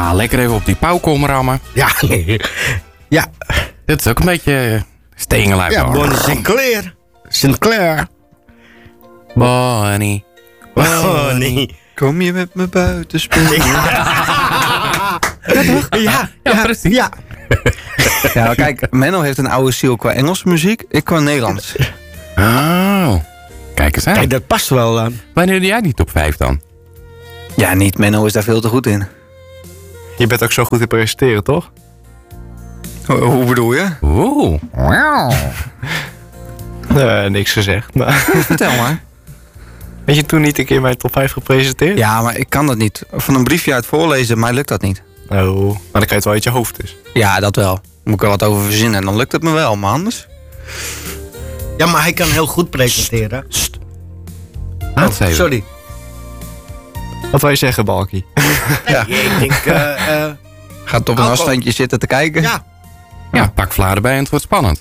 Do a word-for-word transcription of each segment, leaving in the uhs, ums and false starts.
Ja, lekker even op die pauw komen rammen. Ja. Ja. Dit is ook een beetje Staying Alive. Ja, Bonnie Sinclair. Sinclair. Bonnie. Bonnie. Kom je met me buiten spelen? Ja, toch? Ja, Ja, precies. Ja. Ja, maar kijk, Menno heeft een oude ziel qua Engelse muziek. Ik qua Nederlands. Oh. Kijk eens aan. Kijk, dat past wel aan. Wanneer doe jij die top vijf dan? Ja, niet. Menno is daar veel te goed in. Je bent ook zo goed in presenteren, toch? Ho- Hoe bedoel je? Oeh. Wow. Nee, niks gezegd. Maar Vertel maar. weet je toen niet een keer mijn top vijf gepresenteerd? Ja, maar ik kan dat niet. Van een briefje uit voorlezen, mij lukt dat niet. Oh, maar dan kan je het wel uit je hoofd dus. Ja, dat wel. Moet ik er wat over verzinnen en dan lukt het me wel, maar anders. Ja, maar hij kan heel goed presenteren. Laat eens even. Sorry. Wat wil je zeggen, Balkie? Ja. Nee, ik denk... eh, eh, Gaat op een Oh, oh. afstandje zitten te kijken. ja. Ja, pak Vlaar erbij en het wordt spannend.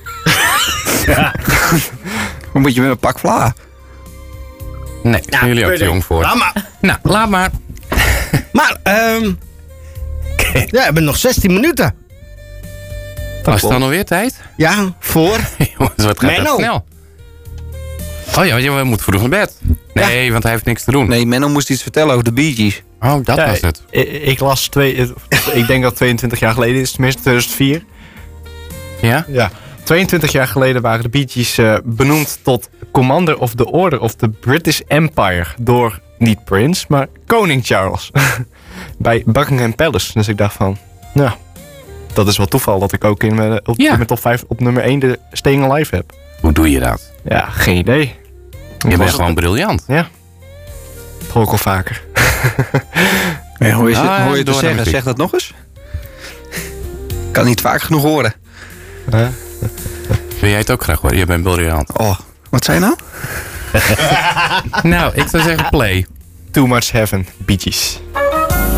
Hoe moet je met een pak vla? Nee, daar zijn jullie ook te jong voor. Laat maar. Nou, laat maar. Maar, ehm... ja, we hebben nog zestien minuten. Was het dan alweer tijd? Ja, voor... Jongens, wat gaat Menno. dat snel? Oh ja, je moet vroeg naar bed. Nee, want hij heeft niks te doen. Nee, Menno moest iets vertellen over de Bee Gees. Oh, dat Ja, was het. Ik, ik las twee... ik denk dat het tweeëntwintig jaar geleden is, tenminste tweeduizend vier. Ja? Ja. tweeëntwintig jaar geleden waren de Bee Gees eh, benoemd tot Commander of the Order of the British Empire. Door, niet Prince, maar koning Charles. Bij Buckingham Palace. Dus ik dacht van, nou, dat is wel toeval dat ik ook in mijn, op, Ja. in mijn top vijf op nummer één de Staying Alive heb. Hoe doe je dat? Ja, geen idee. Je Was bent het- gewoon briljant. Ja. Dat hoor ik al vaker. Nee, hoor je, Ah, hoor je door te naar zeggen? muziek. Zeg dat nog eens. Kan niet vaak genoeg horen. Wil jij het ook graag horen? Je bent briljant. Oh, wat zei je nou? Nou, ik zou zeggen play. Too Much Heaven, Bee Gees.